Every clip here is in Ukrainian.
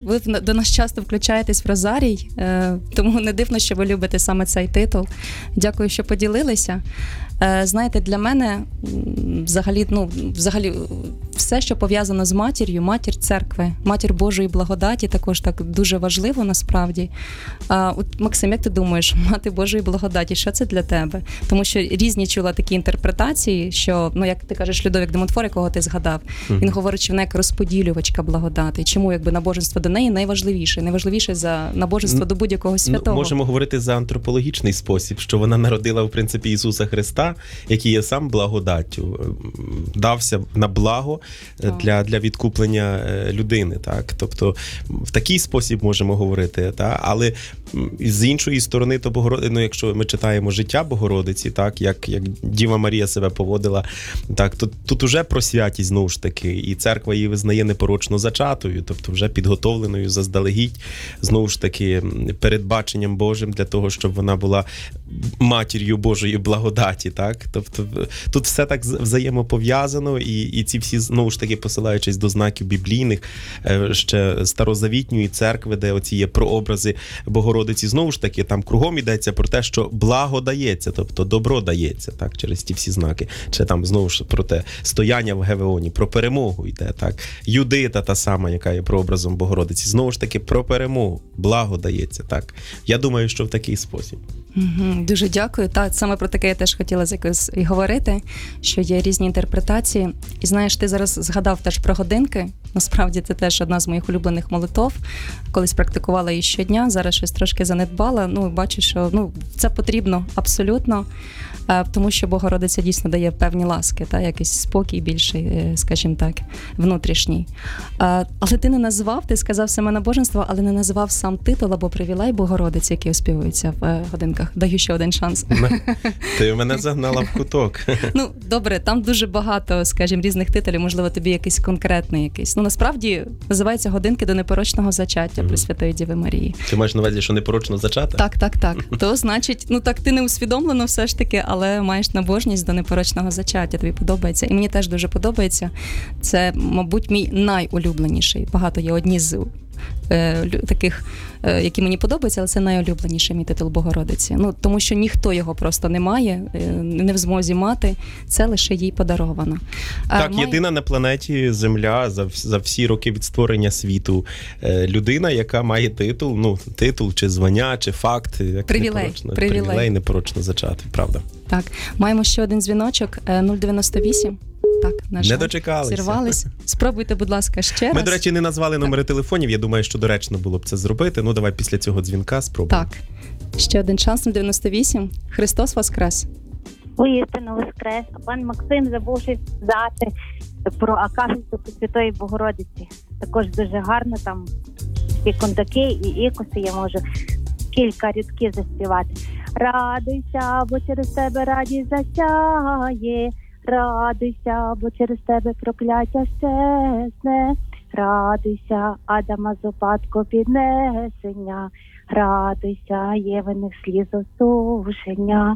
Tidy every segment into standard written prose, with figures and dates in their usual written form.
Ви до нас часто включаєтесь в Розарій, тому не дивно, що ви любите саме цей титул. Дякую, що поділилися. Знаєте, для мене взагалі все, що пов'язано з матір'ю, матір церкви, матір Божої благодаті, також так дуже важливо насправді. От, Максим, як ти думаєш, мати Божої благодаті, що це для тебе? Тому що різні чула такі інтерпретації, що, як ти кажеш, Людовік де Монтфор, якого ти згадав, він говорить, що вона як розподілювачка благодати. Чому набоженство до неї найважливіше за набоженство до будь-якого святого? Можемо говорити за антропологічний спосіб, що вона народила, в принципі, Ісуса Христа, який є сам благодаттю, дався на благо для відкуплення людини. Так? Тобто в такий спосіб можемо говорити. Так? Але з іншої сторони, якщо ми читаємо життя Богородиці, так, як Діва Марія себе поводила, так, то тут уже про святість, знову ж таки, і церква її визнає непорочно зачатою, тобто вже підготовленою заздалегідь, знову ж таки, передбаченням Божим для того, щоб вона була матір'ю Божої благодаті. Так? Тобто тут все так взаємопов'язано, і ці всі, знову ж таки, посилаючись до знаків біблійних, ще старозавітньої церкви, де оці є прообрази Богородиці, знову ж таки, там кругом йдеться про те, що благо дається, тобто добро дається, так, через ті всі знаки. Чи там, знову ж, про те стояння в Гевеоні, про перемогу йде, так. Юдита та сама, яка є прообразом Богородиці, знову ж таки, про перемогу, благо дається, так. Я думаю, що в такий спосіб. Дуже дякую. Так, саме про таке я теж хотіла якось і говорити, що є різні інтерпретації. І знаєш, ти зараз згадав теж про годинки. Насправді це теж одна з моїх улюблених молитов. Колись практикувала її щодня, зараз щось трошки занедбала. Бачу, що це потрібно абсолютно, тому що Богородиця дійсно дає певні ласки, якийсь спокій більший, скажімо так, внутрішній. Але ти не назвав, ти сказав саме набоженство, але не назвав сам титул або привілей Богородиці, який оспівується в годинках. Даю ще один шанс. Ти мене загнала в куток. Добре, там дуже багато, скажімо, різних титулів, можливо, тобі якийсь конкретний якийсь. Насправді, називається «Годинки до непорочного зачаття Пресвятої Діви Марії». Ти маєш на увазі, що непорочно зачата? Так. То, значить, ти не усвідомлено все ж таки, але маєш набожність до непорочного зачаття, тобі подобається. І мені теж дуже подобається. Це, мабуть, мій найулюбленіший. Багато є одні з таких, які мені подобаються, але це найулюбленіший мій титул Богородиці. Тому що ніхто його просто не має, не в змозі мати, це лише їй подаровано. Так, єдина на планеті Земля за всі роки від створення світу людина, яка має титул чи звання, чи факт, як привілей непорочно зачати, правда. Так, маємо ще один дзвіночок, 098. Так, на жаль, не дочекалися. Зірвались. Спробуйте, будь ласка, ще раз. Ми, до речі, не назвали номери телефонів. Я думаю, що доречно було б це зробити. Давай після цього дзвінка спробуємо. Так. Ще один шанс, 098. Христос Воскрес. Воістину Воскрес. А пан Максим забув щось сказати про Акафісту Пресвятої Богородиці. Також дуже гарно там і кондаки, і ікоси. Я можу кілька рядків заспівати. Радуйся, бо через тебе радість засяє. Радуйся, бо через тебе прокляття щезне. Радуйся, Адама з упадку піднесення. Радуйся, Євиних сліз осушення.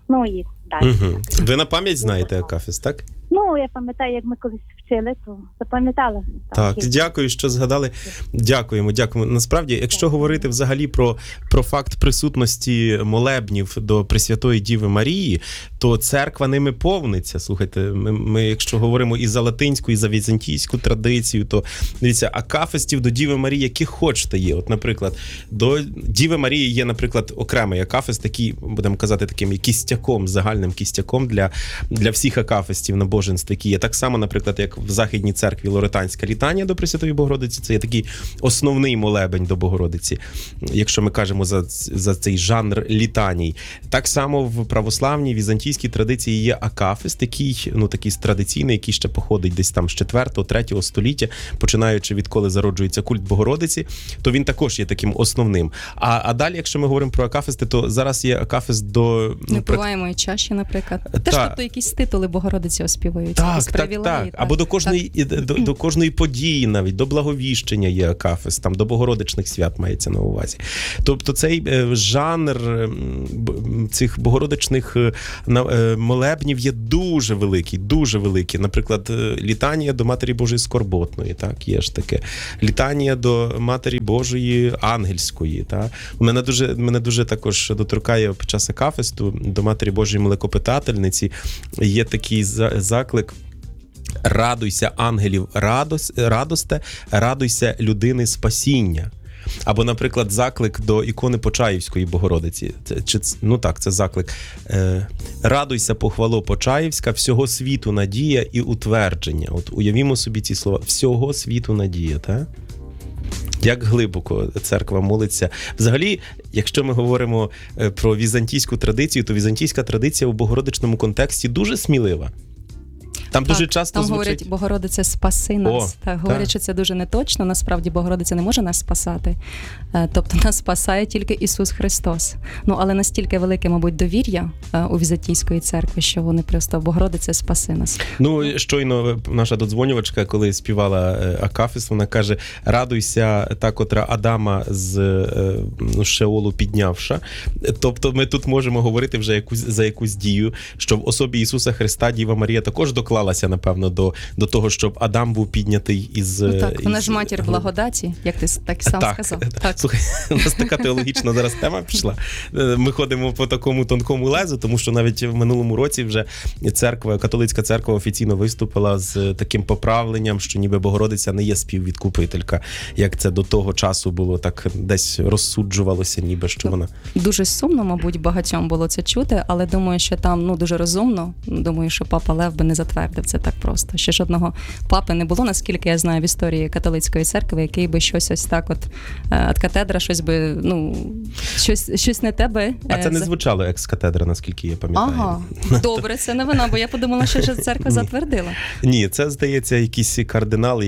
І далі. Ви на пам'ять знаєте Акафіст, так? Я пам'ятаю, як ми колись вчили, то запам'ятала. Так, дякую, що згадали. Дякуємо. Насправді, якщо говорити взагалі про факт присутності молебнів до Пресвятої Діви Марії, то церква ними повниться. Слухайте, ми якщо говоримо і за латинську, і за візантійську традицію, то, дивіться, акафистів до Діви Марії, які хочете є. От, наприклад, до Діви Марії є, наприклад, окремий акафист, такий, будемо казати, таким кістяком, загальним кістяком для всіх акафистів набоженств, які є. Так само, наприклад, як в Західній церкві Лоретанська літанія до Пресвятої Богородиці, це є такий основний молебень до Богородиці, якщо ми кажемо за цей жанр літаній. Так само в православній, візантійській традиції є акафист, який, такий традиційний, який ще походить десь там з 4-3 століття, починаючи відколи зароджується культ Богородиці, то він також є таким основним. А далі, якщо ми говоримо про акафисти, то зараз є акафист до... Непиваємої чаші, наприклад. Теж, тобто, якісь титули Богородиці оспівують. згадуються. Так, якісь так, привілеї, так. Або до кожної події навіть, до благовіщення є акафист, там до Богородичних свят мається на увазі. Тобто цей жанр цих богородичних молебнів є дуже великий, дуже великий. Наприклад, літанія до Матері Божої Скорботної, так, є ж таке. Літанія до Матері Божої Ангельської, так. Мене дуже також доторкає під час акафисту до Матері Божої Млекопитательниці. Є такий заклик: радуйся, ангелів, радосте, радуйся, людини, спасіння. Або, наприклад, заклик до ікони Почаївської Богородиці. Це заклик. Радуйся, похвало Почаївська, всього світу надія і утвердження. От уявімо собі ці слова. Всього світу надія, так? Як глибоко церква молиться. Взагалі, якщо ми говоримо про візантійську традицію, то візантійська традиція у богородичному контексті дуже смілива. Там дуже часто звучить... говорять, Богородиця, спаси нас. Говорять, що це дуже неточно. Насправді, Богородиця не може нас спасати. Тобто нас спасає тільки Ісус Христос. Але настільки велике, мабуть, довір'я у Візантійської церкви, що вони просто: Богородиця, спаси нас. Щойно наша додзвонювачка, коли співала акафист, вона каже: радуйся, та, котра Адама з Шеолу піднявша. Тобто ми тут можемо говорити вже за якусь дію, що в особі Ісуса Христа Діва Марія також доклалася, напевно, до того, щоб Адам був піднятий із... Вона ж матір благодаті, як ти так сам сказав. Так. Слухай, у нас така теологічна зараз тема пішла. Ми ходимо по такому тонкому лезу, тому що навіть в минулому році вже католицька церква офіційно виступила з таким поправленням, що ніби Богородиця не є співвідкупителька, як це до того часу було, так десь розсуджувалося, ніби що вона... Дуже сумно, мабуть, багатьом було це чути, але думаю, що там дуже розумно. Думаю, що папа Лев би не затвердив це так просто. Ще жодного папи не було, наскільки я знаю, в історії католицької церкви, який би щось ось так от катедра, щось би, щось не тебе. А це не звучало екс-катедра, наскільки я пам'ятаю. Ага, добре, це не вона, бо я подумала, що вже церква затвердила. Ні, це, здається, якийсь кардинал,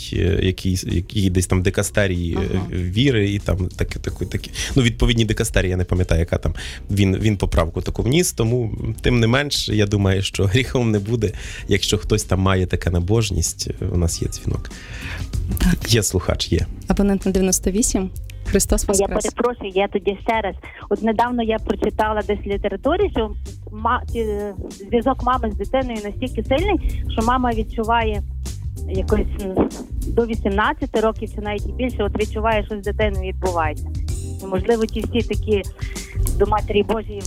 який десь там дикастерії віри, і там такі. Відповідні дикастерії, я не пам'ятаю, яка там. Він поправку таку вніс, тому тим не менш, я думаю, що гріхом не буде, якщо хтось там має таку набожність. У нас є дзвінок. Так. Є слухач, є. Абонент на 98. Христос воскрес. Я перепрошую, я тоді ще раз. От недавно я прочитала десь в літературі, що зв'язок мами з дитиною настільки сильний, що мама відчуває якось до 18 років, чи навіть і більше, от відчуває, що з дитиною відбувається. І, можливо, ті всі такі до Матері Божої,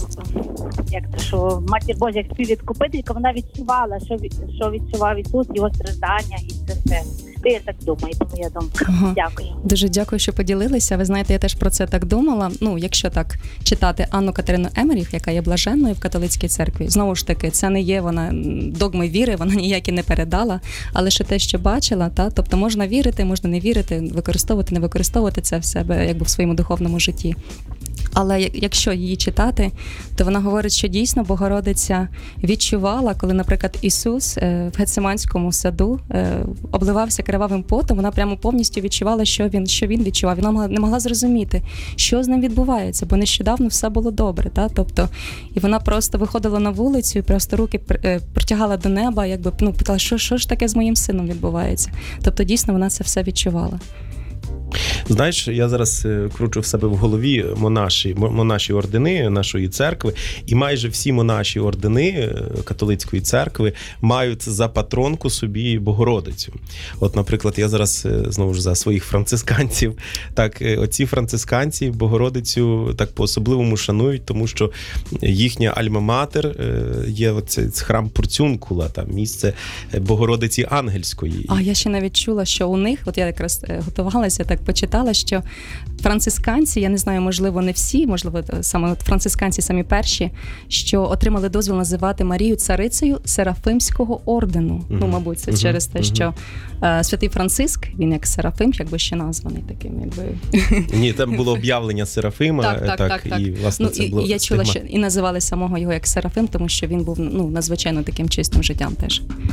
що Матір Божа як співвідкупителька, вона відчувала, що відчував Ісус, його страждання і це все. Я так думаю, тому я думка. Дякую. Дуже дякую, що поділилися. Ви знаєте, я теж про це так думала. Якщо так читати Анну Катерину Емеріх, яка є блаженною в католицькій церкві, знову ж таки, це не є вона догми віри, вона ніякі не передала, але лише те, що бачила, тобто можна вірити, можна не вірити, використовувати, не використовувати це в себе, в своєму духовному житті. Але якщо її читати, то вона говорить, що дійсно Богородиця відчувала, коли, наприклад, Ісус в Гетсиманському саду обливався кривавим потом, вона прямо повністю відчувала, що він відчував. Вона не могла зрозуміти, що з ним відбувається, бо нещодавно все було добре. Тобто, і вона просто виходила на вулицю і просто руки протягала до неба, питала, що ж таке з моїм сином відбувається. Тобто, дійсно, вона це все відчувала. Знаєш, я зараз кручу в себе в голові монаші ордени нашої церкви, і майже всі монаші ордени католицької церкви мають за патронку собі Богородицю. От, наприклад, я зараз, знову ж, за своїх францисканців, так, оці францисканці Богородицю так по-особливому шанують, тому що їхня альма-матер є оцей храм Порцюнкула, там місце Богородиці Ангельської. А я ще навіть чула, що у них, от я якраз готувалася, так почитала, що францисканці, я не знаю, можливо, не всі, можливо, саме францисканці самі перші, що отримали дозвіл називати Марію царицею Серафимського ордену. Мабуть, це через те, що святий Франциск, він як Серафим, якби ще названий таким, якби... Ні, там було об'явлення Серафима, так. І, власне, це було... Я чула, що і називали самого його як Серафим, тому що він був, надзвичайно таким чистим життям теж.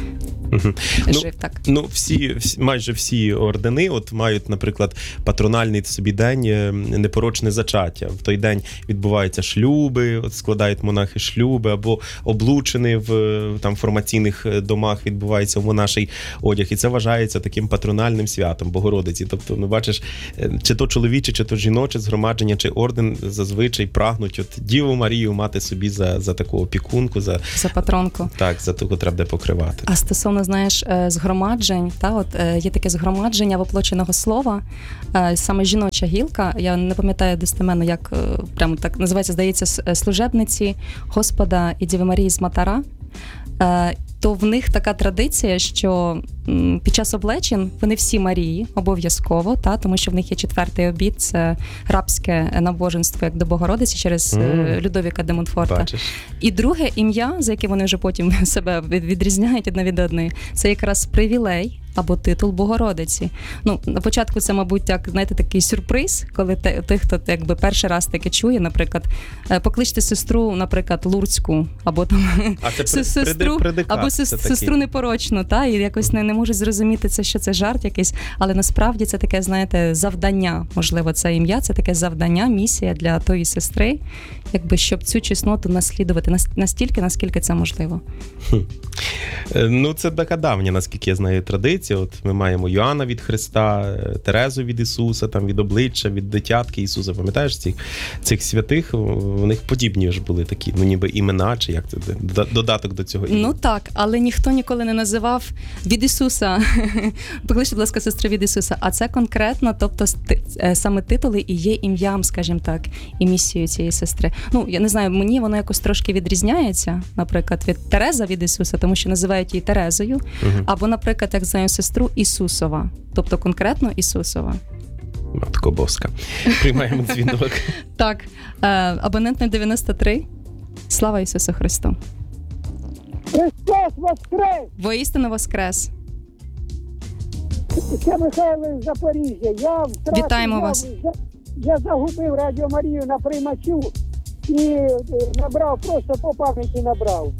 жив так. Ну, майже всі ордени от мають, наприклад, патрональний собі день непорочне зачаття. В той день відбуваються шлюби, от складають монахи шлюби, або облучені в там формаційних домах відбувається в монаший одяг. І це вважається таким патрональним святом Богородиці. Тобто, ну, бачиш, чи то чоловіче, чи то жіноче згромадження, чи орден зазвичай прагнуть от Діву Марію мати собі за таку опікунку, за патронку. Так, за ту, котра буде покривати. А стосовно, знаєш, згромаджень, є таке згромадження воплоченого слова, саме жіноча гілка, я не пам'ятаю достеменно, як прямо так називається, здається, служебниці Господа і Діви Марії з Матара. То в них така традиція, що під час облечин вони всі Марії обов'язково, тому що в них є 4-й обід, це рабське набоженство як до Богородиці через Людовіка де Монфорта. Бачиш. І друге ім'я, за яке вони вже потім себе відрізняють одне від одної, це якраз привілей або титул Богородиці. Ну, на початку це, мабуть, такий сюрприз, коли той, хто якби перший раз таке чує, наприклад, покличте сестру, наприклад, Лурцьку, або там сестру, або сестру непорочну, і якось не можуть зрозуміти це, що це жарт якийсь, але насправді це таке, знаєте, завдання, можливо, це ім'я, це таке завдання, місія для тої сестри, якби, щоб цю чесноту наслідувати настільки, наскільки це можливо. Ну, це така давня, наскільки я знаю, традиція. От ми маємо Йоанна від Христа, Терезу від Ісуса, там від обличчя, від дитятки Ісуса. Пам'ятаєш цих святих? У них подібні ж були такі, ну ніби імена, чи як це, додаток до цього імені. Ну так, але ніхто ніколи не називав від Ісуса. Покличте, будь ласка, сестру від Ісуса. А це конкретно, тобто саме титули і є ім'ям, скажімо так, і місією цієї сестри. Ну, я не знаю, мені воно якось трошки відрізняється, наприклад, від Тереза від Ісуса, тому що називають її Терезою, або, наприклад, як знаю сестру, Ісусова, тобто конкретно Ісусова. Матко Боска. Приймаємо дзвінок. Так, абонент 93. Слава Ісусу Христу. Христос воскрес! Воістину воскрес. Це Михайло з Запоріжжя. Вітаємо вас. Я загубив Радіо Марію на приймачу і набрав, просто по пам'яті набрав.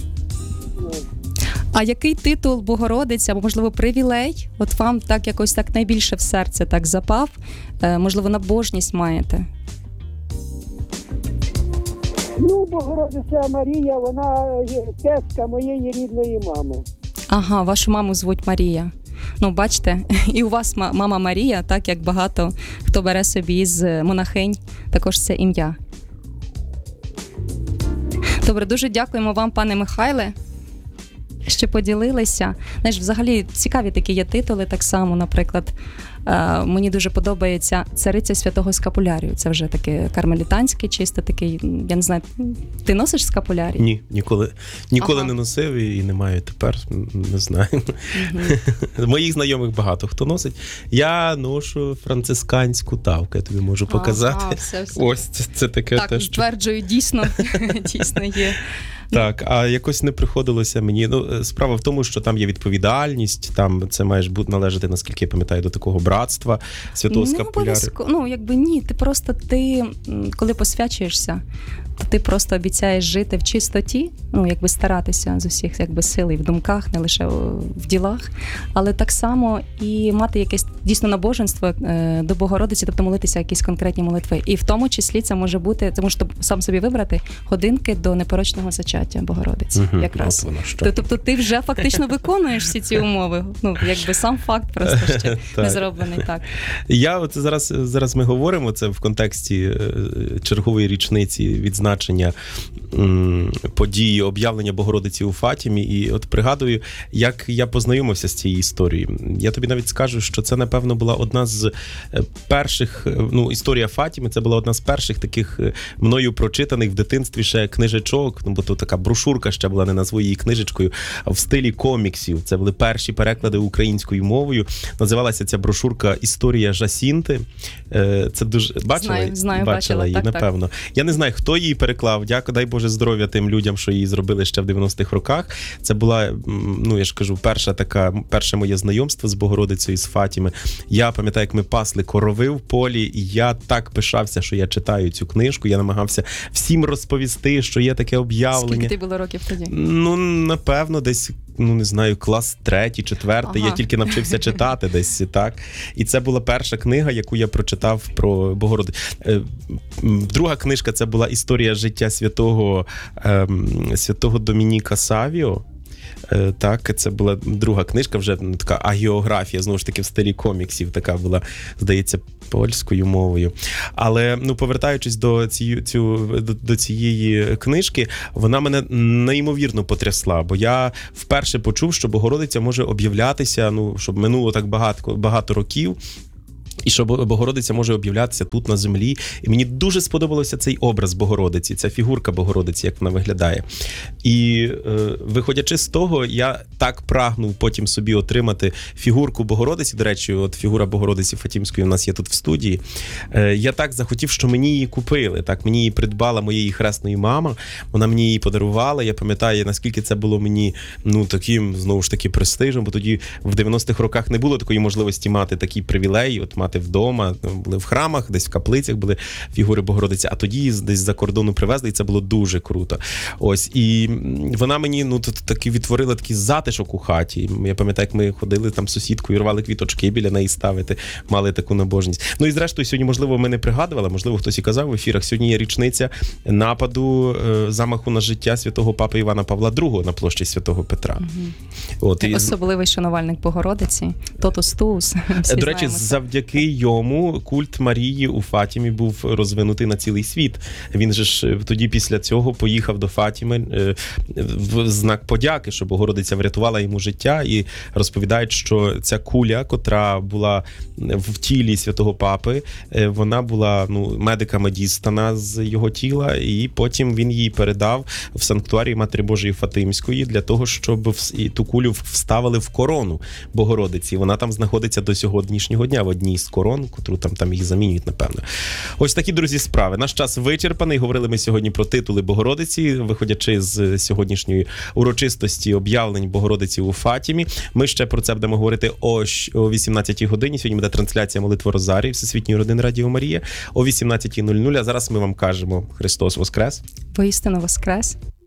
А який титул Богородиця, або, можливо, привілей, от вам так якось так найбільше в серце так запав, можливо, набожність маєте? Ну, Богородиця Марія, вона є тезка моєї рідної мами. Ага, вашу маму звуть Марія. Ну, бачите, і у вас мама Марія, так як багато хто бере собі з монахинь, також це ім'я. Добре, дуже дякуємо вам, пане Михайле, що поділилися. Знаєш, взагалі цікаві такі є титули так само, наприклад, мені дуже подобається цариця святого скапулярію. Це вже такий кармелітанський, чисто такий, я не знаю, ти носиш скапулярій? Ні, ніколи не носив і не маю тепер, не знаю. Моїх знайомих багато хто носить. Я ношу францисканську тавку, я тобі можу показати. Все. Ось, це таке так, теж. Стверджую, дійсно є. Так, а якось не приходилося мені. Ну, справа в тому, що там є відповідальність, там це маєш бути належати, наскільки я пам'ятаю, до такого братства святого скапулярію. Ну, якби ні, ти коли посвячуєшся, то ти просто обіцяєш жити в чистоті, ну, якби старатися з усіх якби сил і в думках, не лише в ділах, але так само і мати якесь дійсно набоженство до Богородиці, тобто молитися якісь конкретні молитви. І в тому числі це може бути, ти можеш сам собі вибрати годинки до непорочного зачаття Богородиці. Якраз. Тобто ти вже фактично виконуєш всі ці умови. Ну, якби сам факт просто ще не зроблений так. Я от зараз ми говоримо це в контексті чергової річниці відзначення події об'явлення Богородиці у Фатімі, і от пригадую, як я познайомився з цією історією. Я тобі навіть скажу, що це, напевно, була одна з перших, ну, історія Фатіми, це була одна з перших таких мною прочитаних в дитинстві ще книжечок, ну, бо то така брошурка ще була, не назву її книжечкою, а в стилі коміксів. Це були перші переклади українською мовою. Називалася ця брошурка «Історія Жасінти». Це дуже... Знаю, бачила її, так, напевно. Так. Я не знаю, хто її переклав. Дякую, дай Боже здоров'я тим людям, що її зробили ще в 90-х роках. Це була, ну, я ж кажу, перше моє знайомство з Богородицею з Фатіми. Я пам'ятаю, як ми пасли корови в полі, і я так пишався, що я читаю цю книжку. Я намагався всім розповісти, що є таке об'явлення. Скільки ти було років тоді? Ну, напевно, десь ну не знаю, клас 3-й, 4-й, я тільки навчився читати десь, так. І це була перша книга, яку я прочитав про Богородицю. Друга книжка – це була історія життя святого Домініка Савіо. Так, це була друга книжка, вже така агіографія, знову ж таки, в стилі коміксів, така була, здається, польською мовою. Але, ну, повертаючись до цієї книжки, вона мене неймовірно потрясла, бо я вперше почув, що Богородиця може об'являтися, ну, щоб минуло так багато років, і що Богородиця може об'являтися тут, на землі. І мені дуже сподобався цей образ Богородиці, ця фігурка Богородиці, як вона виглядає. І виходячи з того, я так прагнув потім собі отримати фігурку Богородиці. До речі, от фігура Богородиці Фатімської у нас є тут в студії. Я так захотів, що мені її купили. Так, мені її придбала моєї хресної мама. Вона мені її подарувала. Я пам'ятаю, наскільки це було мені, ну, таким, знову ж таки, престижем, бо тоді в 90-х роках не було такої можливості мати такі привілеї, от мати вдома, були в храмах, десь в каплицях були фігури Богородиці, а тоді десь за кордону привезли, і це було дуже круто. Ось, і вона мені, ну, таки відтворила такий затишок у хаті. Я пам'ятаю, як ми ходили там з сусідкою, рвали квіточки біля неї ставити, мали таку набожність. Ну і зрештою, сьогодні, можливо, ми не пригадували, можливо, хтось і казав в ефірах, сьогодні є річниця нападу, замаху на життя святого папи Івана Павла II на площі Святого Петра. Угу. От, особливий шанувальник Богородиці, тотус туус. До речі, завдяки йому культ Марії у Фатімі був розвинутий на цілий світ. Він же ж тоді після цього поїхав до Фатіми в знак подяки, що Богородиця врятувала йому життя, і розповідають, що ця куля, котра була в тілі святого папи, вона була, ну, медиками дістана з його тіла, і потім він її передав в санктуарій Матері Божої Фатимської для того, щоб ту кулю вставили в корону Богородиці. Вона там знаходиться до сьогоднішнього дня в одній з корон, котру там їх замінюють, напевно. Ось такі, друзі, справи. Наш час вичерпаний. Говорили ми сьогодні про титули Богородиці, виходячи з сьогоднішньої урочистості об'явлень Богородиці у Фатімі. Ми ще про це будемо говорити о 18-й годині. Сьогодні буде трансляція молитви Розарії Всесвітньої родини Радіо Марія о 18:00. А зараз ми вам кажемо: Христос Воскрес! Воістину Воскрес!